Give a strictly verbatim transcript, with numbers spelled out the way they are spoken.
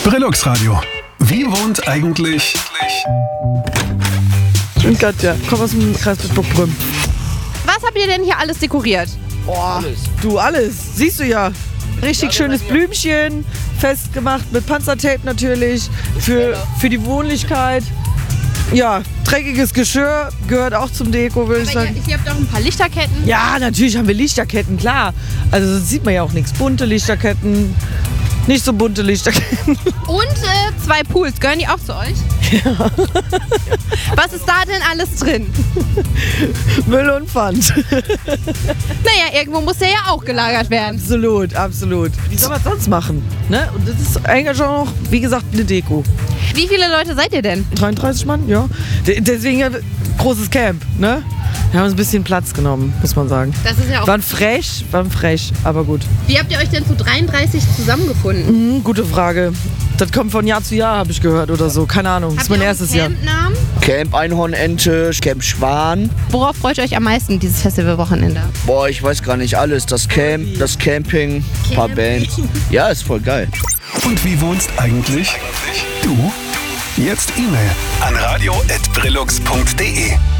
Brillux Radio. Wie wohnt eigentlich... Und Katja, komm aus dem Kreis Bitburg-Prüm. Was habt ihr denn hier alles dekoriert? Boah, du alles. Siehst du ja. Richtig schönes Blümchen, festgemacht mit Panzertape natürlich, für, für die Wohnlichkeit. Ja, dreckiges Geschirr gehört auch zum Deko, würde ich Aber ihr, sagen. ihr habt auch ein paar Lichterketten. Ja, natürlich haben wir Lichterketten, klar. Also das sieht man ja auch nichts. Bunte Lichterketten, nicht so bunte Lichterketten. Und äh, zwei Pools. Gehören die auch zu euch? Ja. Was ist da denn alles drin? Müll und Pfand. Naja, irgendwo muss der ja auch gelagert werden. Absolut, absolut. Wie soll man es sonst machen? Ne? Und das ist eigentlich schon noch, wie gesagt, eine Deko. Wie viele Leute seid ihr denn? dreiunddreißig Mann, ja. De- deswegen ja großes Camp, ne? Wir haben uns ein bisschen Platz genommen, muss man sagen. Das ist ja auch. Waren frech, waren frech, aber gut. Wie habt ihr euch denn zu dreiunddreißig zusammengefunden? Mhm, gute Frage. Das kommt von Jahr zu Jahr, habe ich gehört oder so. Keine Ahnung. Das ist mein erstes Jahr. Campnamen? Camp Einhornente, Camp Schwan. Worauf freut ihr euch am meisten dieses Festivalwochenende? Boah, ich weiß gar nicht alles. Das Camp, das Camping, ein paar Bands. Ja, ist voll geil. Und wie wohnst eigentlich du? Jetzt E-Mail an radio at brillux punkt de.